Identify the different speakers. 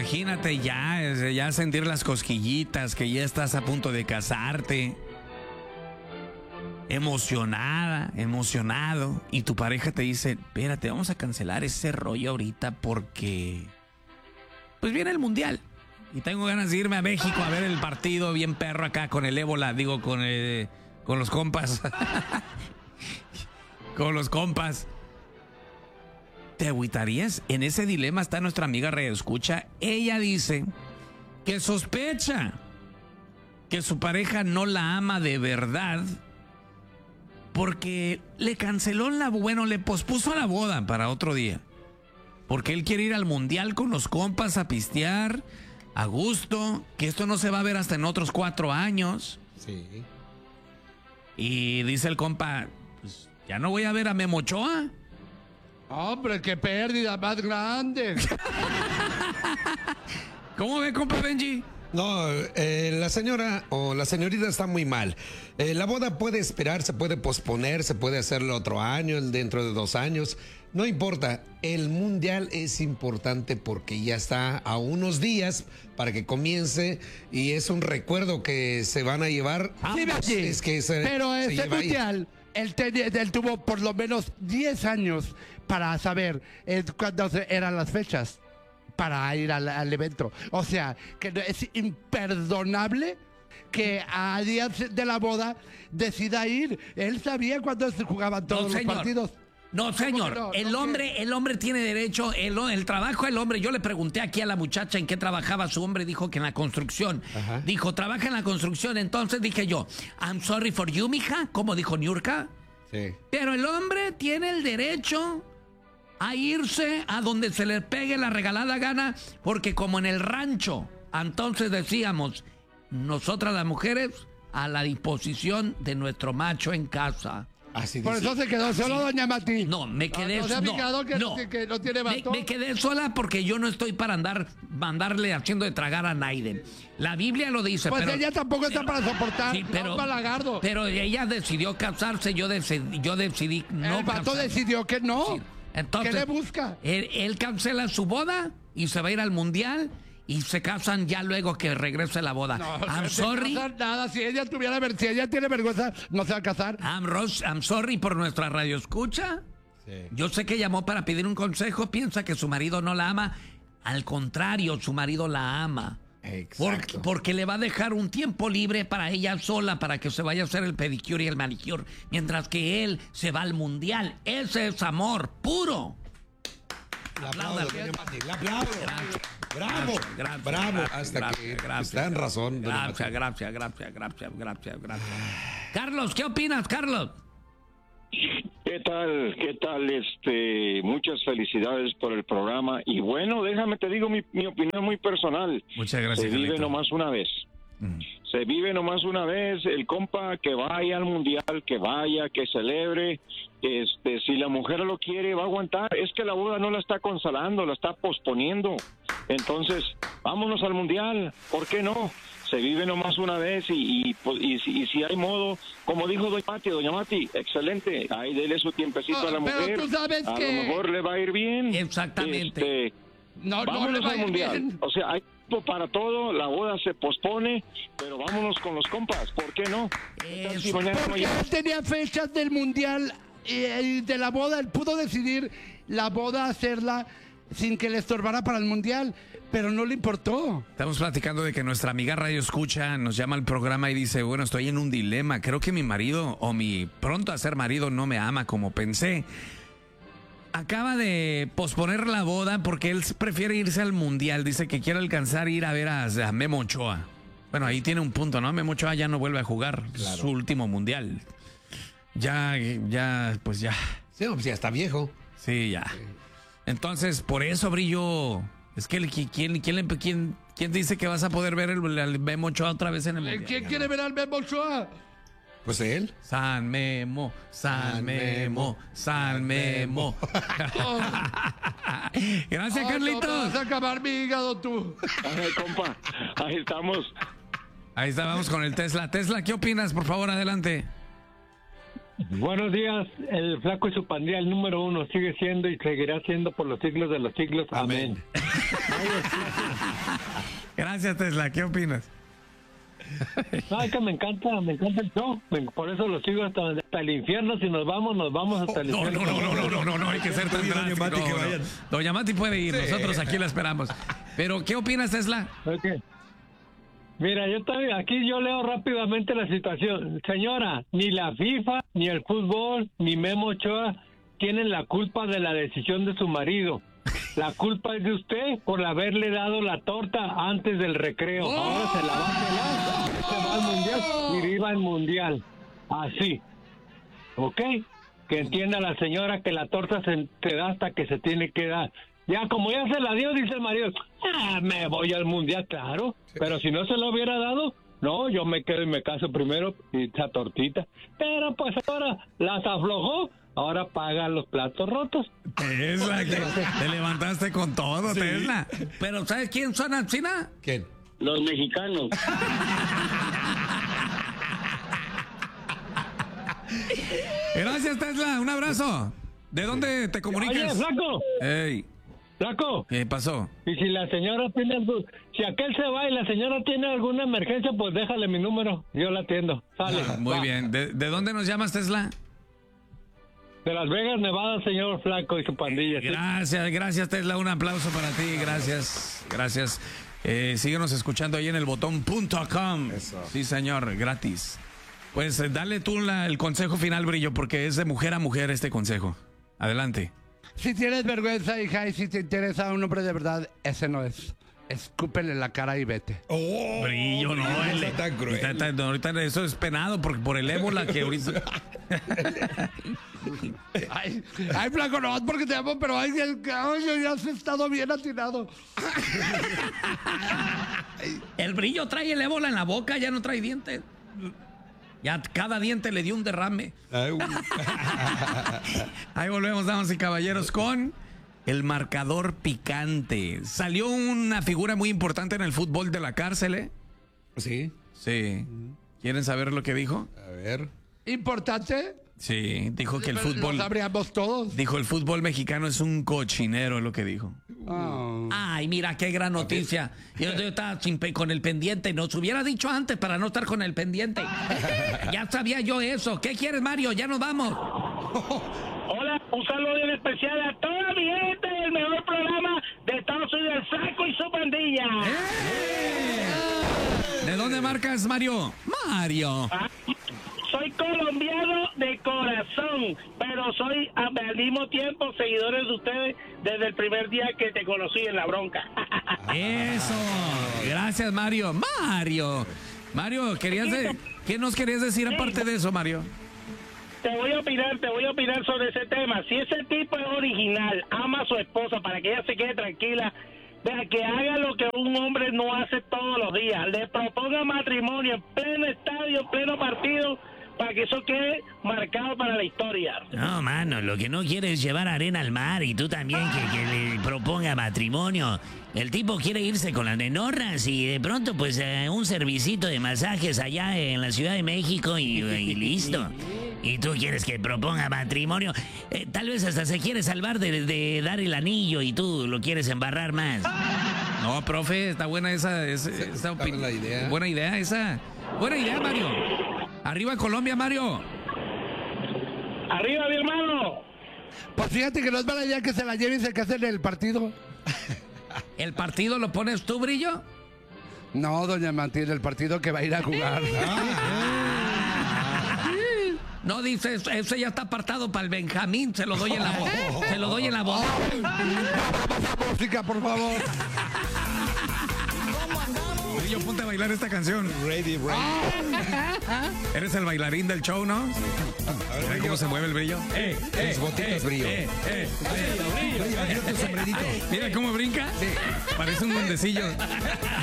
Speaker 1: imagínate ya sentir las cosquillitas, que ya estás a punto de casarte. Emocionado, y tu pareja te dice, espérate, vamos a cancelar ese rollo ahorita porque pues viene el mundial y tengo ganas de irme a México a ver el partido bien perro acá con el ébola, digo, con los compas. Con los compas. ¿Te agüitarías? En ese dilema está nuestra amiga Radio Escucha. Ella dice que sospecha que su pareja no la ama de verdad porque le le pospuso la boda para otro día. Porque él quiere ir al mundial con los compas a pistear, a gusto, que esto no se va a ver hasta en otros 4 años.
Speaker 2: Sí.
Speaker 1: Y dice el compa, pues ya no voy a ver a Memo Ochoa.
Speaker 3: Hombre, qué pérdida más grande.
Speaker 1: ¿Cómo ve, compa Benji?
Speaker 2: No, la señora o la señorita está muy mal. La boda puede esperar, se puede posponer, se puede hacerlo otro año, dentro de 2 años. No importa, el mundial es importante porque ya está a unos días para que comience y es un recuerdo que se van a llevar.
Speaker 3: Sí,
Speaker 2: Es que
Speaker 3: pero
Speaker 2: se
Speaker 3: ese
Speaker 2: lleva ahí.
Speaker 3: mundial, él tuvo por lo menos 10 años para saber cuándo eran las fechas para ir al evento. O sea, que es imperdonable que a días de la boda decida ir. Él sabía cuándo se jugaban todos los partidos.
Speaker 1: No, señor,
Speaker 3: no?
Speaker 1: el hombre tiene derecho, el trabajo del hombre. Yo le pregunté aquí a la muchacha en qué trabajaba su hombre, dijo que en la construcción.
Speaker 2: Ajá.
Speaker 1: Dijo, trabaja en la construcción. Entonces dije yo, I'm sorry for you, mija, como dijo Niurka.
Speaker 2: Sí.
Speaker 1: Pero el hombre tiene el derecho a irse a donde se le pegue la regalada gana, porque como en el rancho, entonces decíamos, nosotras las mujeres a la disposición de nuestro macho en casa.
Speaker 2: Así
Speaker 3: Por
Speaker 2: dice.
Speaker 3: eso se quedó solo doña Mati.
Speaker 1: No, me quedé...
Speaker 3: No se ha fijado que no tiene
Speaker 1: me,
Speaker 3: bastón.
Speaker 1: me quedé sola porque yo no estoy para mandarle haciendo de tragar a Naiden. La Biblia lo dice,
Speaker 3: Pues
Speaker 1: pero...
Speaker 3: ella tampoco está para soportar.
Speaker 1: Sí, pero,
Speaker 3: no, balagardo.
Speaker 1: pero ella decidió casarse, yo decidí no
Speaker 3: El vato
Speaker 1: casarme.
Speaker 3: decidió que no.
Speaker 1: Sí. Entonces,
Speaker 3: ¿qué le busca?
Speaker 1: Él cancela su boda y se va a ir al mundial y se casan ya luego que regrese la boda. I'm sorry.
Speaker 3: Nada, si ella tiene vergüenza, no se va a casar.
Speaker 1: I'm sorry por nuestra radio escucha.
Speaker 2: Sí.
Speaker 1: Yo sé que llamó para pedir un consejo, piensa que su marido no la ama. Al contrario, su marido la ama.
Speaker 2: Exacto.
Speaker 1: Porque le va a dejar un tiempo libre para ella sola, para que se vaya a hacer el pedicure y el manicure, mientras que él se va al mundial. Ese es amor puro.
Speaker 2: La aplaudo,
Speaker 1: Apláudale.
Speaker 2: doña Mati, la aplaudo. Bravo,
Speaker 1: Gracias,
Speaker 2: bravo.
Speaker 1: gracias,
Speaker 2: Hasta
Speaker 1: gracias,
Speaker 2: que
Speaker 1: gracias.
Speaker 2: está en razón, doña
Speaker 1: Gracias,
Speaker 2: Mati.
Speaker 1: gracias. Carlos, ¿qué opinas, Carlos?
Speaker 4: ¿Qué tal? Muchas felicidades por el programa. Y bueno, déjame te digo mi opinión muy personal.
Speaker 1: Muchas gracias,
Speaker 4: Se vive
Speaker 1: Carlito.
Speaker 4: nomás una vez. Se vive nomás una vez. El compa que vaya al mundial, que vaya, que celebre. Si la mujer lo quiere, va a aguantar. Es que la boda no la está consolando, la está posponiendo. Entonces, vámonos al mundial. ¿Por qué no? Se vive nomás una vez y si hay modo, como dijo doña Mati, excelente, ahí dele su tiempecito a la
Speaker 3: Pero
Speaker 4: mujer,
Speaker 3: tú sabes
Speaker 4: a
Speaker 3: que...
Speaker 4: lo mejor le va a ir bien.
Speaker 1: Exactamente.
Speaker 3: No le
Speaker 4: Vámonos
Speaker 3: va a
Speaker 4: al
Speaker 3: ir
Speaker 4: mundial.
Speaker 3: bien.
Speaker 4: O sea, hay tiempo para todo, la boda se pospone, pero vámonos con los compas, ¿por qué no? ¿Qué tal si mañana no
Speaker 3: Porque
Speaker 4: llega?
Speaker 3: él tenía fechas del mundial y de la boda. Él pudo decidir la boda hacerla sin que le estorbara para el mundial, pero no le importó.
Speaker 1: Estamos platicando de que nuestra amiga Radio Escucha nos llama al programa y dice, bueno, estoy en un dilema, creo que mi marido o mi pronto a ser marido no me ama como pensé. Acaba de posponer la boda porque él prefiere irse al mundial, dice que quiere alcanzar ir a ver a Memo Ochoa. Bueno, ahí tiene un punto, ¿no? Memo Ochoa ya no vuelve a jugar su último mundial. Pues ya.
Speaker 2: Sí, pues ya está viejo.
Speaker 1: Sí, ya. Entonces, por eso, Brillo, es que ¿quién dice que vas a poder ver el Memo Ochoa otra vez en el mundial?
Speaker 3: ¿Quién quiere ver al Memo Ochoa?
Speaker 2: Pues él.
Speaker 1: San Memo, San Memo, San Memo. Gracias, Carlitos.
Speaker 3: No, vas a acabar mi hígado tú.
Speaker 4: Ay, compa, ahí estamos.
Speaker 1: Ahí está, vamos con el Tesla. Tesla, ¿qué opinas? Por favor, adelante.
Speaker 5: Buenos días, el Flaco y su pandilla, el número 1, sigue siendo y seguirá siendo por los siglos de los siglos. Amén.
Speaker 1: Gracias, Tesla. ¿Qué opinas?
Speaker 5: No, es que me encanta el show. Por eso lo sigo hasta el infierno. Si nos vamos hasta el infierno.
Speaker 1: No, hay que ser tan drástico. Doña Mati puede ir, nosotros aquí la esperamos. Pero, ¿qué opinas, Tesla?
Speaker 5: Okay. Mira, yo leo rápidamente la situación. Señora, ni la FIFA, ni el fútbol, ni Memo Ochoa tienen la culpa de la decisión de su marido. La culpa es de usted por haberle dado la torta antes del recreo. Ahora se la va a pelar, se va al mundial y viva el mundial. Así. ¿Ok? Que entienda la señora que la torta se da hasta que se tiene que dar. Ya, como ya se la dio, dice el marido, me voy al mundial, claro. Pero si no se lo hubiera dado, no, yo me quedo y me caso primero y esa tortita. Pero pues ahora las aflojó. Ahora paga los platos rotos.
Speaker 1: Tesla, que te levantaste con todo, sí. Tesla. Pero ¿sabes quién son China?
Speaker 2: ¿Quién?
Speaker 4: Los mexicanos.
Speaker 1: Gracias, Tesla. Un abrazo. ¿De dónde te comunicas?
Speaker 5: Oye, Flaco.
Speaker 1: Ey.
Speaker 5: Flaco.
Speaker 1: ¿Qué pasó?
Speaker 5: Y si la señora tiene si aquel se va y la señora tiene alguna emergencia, pues déjale mi número. Yo la atiendo. Sale.
Speaker 1: Muy bien. ¿De dónde nos llamas, Tesla?
Speaker 5: De Las Vegas, Nevada, señor Flaco y su pandilla.
Speaker 1: Gracias, Tesla. Un aplauso para ti. Gracias. Síguenos escuchando ahí en elbotón.com. Sí, señor, gratis. Pues dale tú el consejo final, Brillo, porque es de mujer a mujer este consejo. Adelante.
Speaker 3: Si tienes vergüenza, hija, y si te interesa un hombre de verdad, ese no es. Escúpele la cara y vete.
Speaker 1: Brillo, no.
Speaker 2: Está tan cruel.
Speaker 1: Ahorita eso es penado por el ébola que ahorita...
Speaker 3: Ay, Flaco, no es porque te amo, pero ya has estado bien atinado.
Speaker 1: El Brillo trae el ébola en la boca, ya no trae dientes. Ya cada diente le dio un derrame. Ahí volvemos, damas y caballeros, con el marcador picante. Salió una figura muy importante en el fútbol de la cárcel, ¿eh?
Speaker 2: Sí.
Speaker 1: Sí. ¿Quieren saber lo que dijo?
Speaker 2: A ver.
Speaker 3: ¿Importante?
Speaker 1: Sí, dijo que el fútbol...
Speaker 3: Lo sabríamos todos.
Speaker 1: Dijo, el fútbol mexicano es un cochinero, es lo que dijo. Ay, mira, qué gran noticia. Yo estaba con el pendiente. Nos hubiera dicho antes para no estar con el pendiente. Ya sabía yo eso. ¿Qué quieres, Mario? Ya nos vamos.
Speaker 6: Hola, un saludo bien especial a toda mi gente del mejor programa de Estados Unidos, el Flaco y su pandilla.
Speaker 1: ¿De dónde marcas, Mario? Mario.
Speaker 6: Soy colombiano de corazón, pero soy al mismo tiempo seguidores de ustedes desde el primer día que te conocí en La Bronca.
Speaker 1: Eso. Gracias, Mario. Mario, ¿qué nos querías decir aparte de eso, Mario?
Speaker 6: Te voy a opinar sobre ese tema. Si ese tipo es original, ama a su esposa para que ella se quede tranquila, de que haga lo que un hombre no hace todos los días, le proponga matrimonio en pleno estadio, en pleno partido, para que eso quede marcado para la historia.
Speaker 7: No, mano, lo que no quiere es llevar arena al mar, y tú también que le proponga matrimonio. El tipo quiere irse con las nenorras y de pronto pues un servicito de masajes allá en la Ciudad de México y listo. Y tú quieres que proponga matrimonio. Tal vez hasta se quiere salvar de dar el anillo y tú lo quieres embarrar más.
Speaker 1: No, profe, está buena esa
Speaker 2: idea.
Speaker 1: Buena idea esa. Buena idea, Mario. Arriba Colombia, Mario.
Speaker 6: Arriba, mi hermano.
Speaker 3: Pues fíjate que no es mala idea que se la lleve y se case en el partido.
Speaker 1: ¿El partido lo pones tú, Brillo?
Speaker 3: No, doña Martín, el partido que va a ir a jugar.
Speaker 1: No, dice, ese ya está apartado para el Benjamín, se lo doy en la boda. Se lo doy en la boda.
Speaker 3: Música, por favor.
Speaker 1: Brillo, ponte a bailar esta canción.
Speaker 2: Ready.
Speaker 1: Eres el bailarín del show, ¿no? Mira cómo se mueve el Brillo.
Speaker 2: Tus botitas, Brillo.
Speaker 1: Mira cómo brinca. Parece un duendecillo.